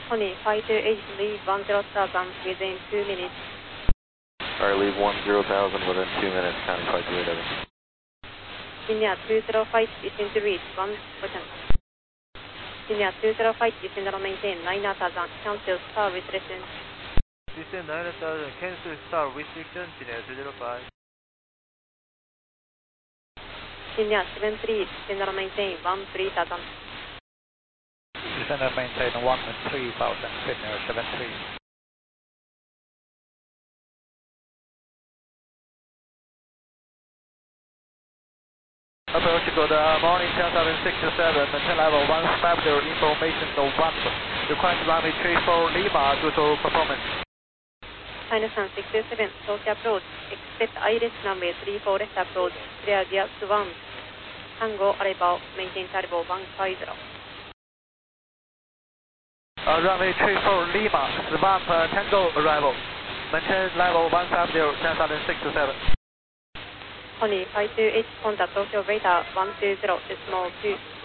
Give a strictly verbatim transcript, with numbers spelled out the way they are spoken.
Pony five two eight, leave one zero thousand within two minutes. Alright, leave one zero thousand within two minutes, counting five two eight. Senior two zero five, descend to reach one percent. Senior two zero five, descend and maintain nine thousand, cancel star restriction. Descend nine thousand, cancel star restriction, Senior two zero five. Senior seven three, descend and maintain one three thousand. Descend and maintain one three thousand, Senior seven three. Approach good uh, morning ten thousand six seven, maintain level one five zero, information November. Request runway three four Lima due to performance. Sinusan six two seven, approach approach, expect iris runway three four left approach, clear gears one. Tango arrival, maintain arrival one five zero. Uh, runway three four Lima, swamp uh, Tango arrival. Maintain level one five zero, ten thousand six seven. Pony five two eight, contact Tokyo radar one two zero, decimal two.